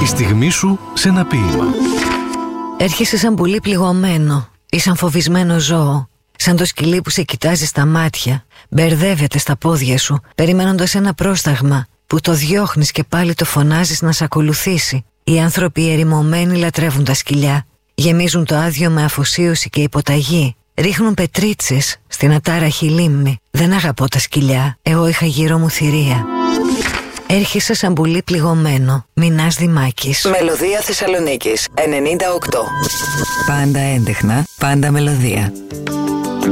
στιγμή σου σε ένα ποίημα. Έρχεσαι σαν πουλί πληγωμένο ή σαν φοβισμένο ζώο, σαν το σκυλί που σε κοιτάζει στα μάτια. Μπερδεύεται στα πόδια σου, περιμένοντας ένα πρόσταγμα που το διώχνεις και πάλι το φωνάζεις να σε ακολουθήσει. Οι άνθρωποι ερημωμένοι λατρεύουν τα σκυλιά. Γεμίζουν το άδειο με αφοσίωση και υποταγή. Ρίχνουν πετρίτσες στην ατάραχη λίμνη. Δεν αγαπώ τα σκυλιά, εγώ είχα γύρω μου θηρία. Έρχεσαι σαν πουλί πληγωμένο. Μινάς Δημάκης. Μελωδία Θεσσαλονίκης 98. Πάντα έντεχνα, πάντα μελωδία.